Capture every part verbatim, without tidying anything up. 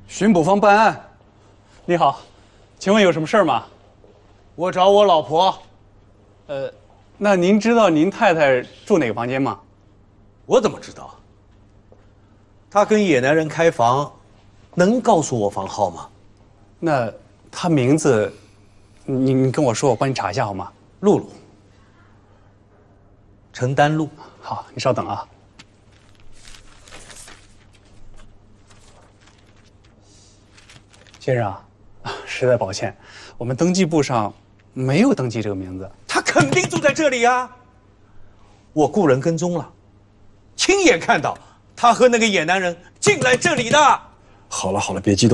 巡捕方办案。你好，请问有什么事儿吗？ 我找我老婆。 呃，那您知道您太太住哪个房间吗？ 我怎么知道？她跟野男人开房，能告诉我房号吗？ 那她名字，你你跟我说，我帮你查一下好吗？ 露露，陈丹露。 好，你稍等啊。先生啊，实在抱歉，我们登记簿上没有登记这个名字。 她肯定住在这里啊！我雇人跟踪了，亲眼看到她和那个野男人进来这里的。 好了好了，别激动。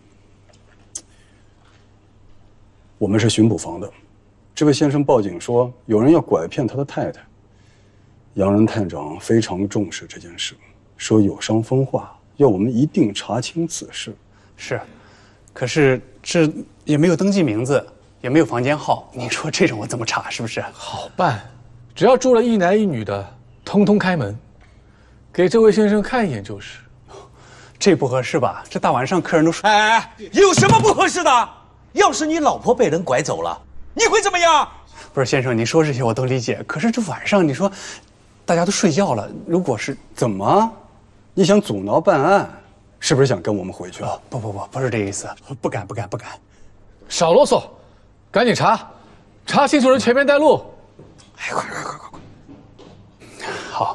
我们是巡捕房的，这位先生报警说有人要拐骗他的太太。杨仁探长非常重视这件事，说有伤风化，要我们一定查清此事。是，可是这也没有登记名字，也没有房间号，你说这种我怎么查？是不是？ 好办，只要住了一男一女的，通通开门，给这位先生看一眼就是。 这不合适吧？这大晚上客人都睡。 哎哎，有什么不合适的？要是你老婆被人拐走了，你会怎么样？ 不是先生，你说这些我都理解，可是这晚上你说，大家都睡觉了，如果是怎么？你想阻挠办案，是不是想跟我们回去啊？不不不，不是这意思，不敢不敢不敢。 少啰嗦，赶紧查，查清楚人全面带路。 哎，快快快快快！好。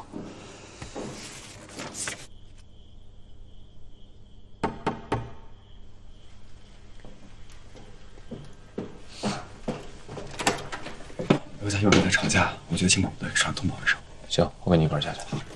刘家又跟他吵架，我觉得情况不对，上通报一声。 行，我跟你一块儿下去。